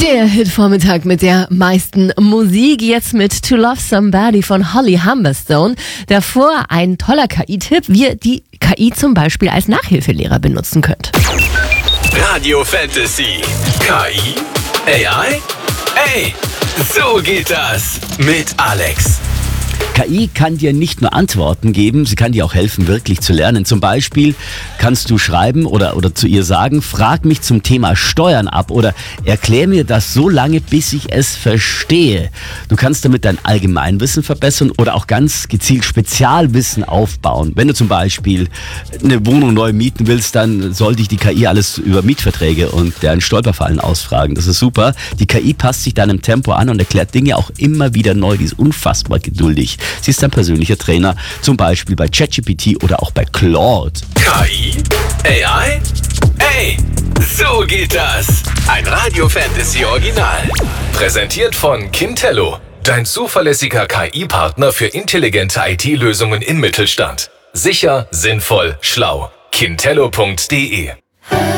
Der Hitvormittag mit der meisten Musik, jetzt mit To Love Somebody von Holly Humberstone. Davor ein toller KI-Tipp, wie ihr die KI zum Beispiel als Nachhilfelehrer benutzen könnt. Radio Fantasy. KI? AI? Ey, so geht das mit Alex. KI kann dir nicht nur Antworten geben, sie kann dir auch helfen, wirklich zu lernen. Zum Beispiel kannst du schreiben oder zu ihr sagen, frag mich zum Thema Steuern ab oder erklär mir das so lange, bis ich es verstehe. Du kannst damit dein Allgemeinwissen verbessern oder auch ganz gezielt Spezialwissen aufbauen. Wenn du zum Beispiel eine Wohnung neu mieten willst, dann soll dich die KI alles über Mietverträge und deren Stolperfallen ausfragen. Das ist super. Die KI passt sich deinem Tempo an und erklärt Dinge auch immer wieder neu. Die ist unfassbar geduldig. Sie ist dein persönlicher Trainer, zum Beispiel bei ChatGPT oder auch bei Claude. KI? AI? Ey, so geht das. Ein Radio Fantasy Original. Präsentiert von Kintello, dein zuverlässiger KI-Partner für intelligente IT-Lösungen im Mittelstand. Sicher, sinnvoll, schlau. Kintello.de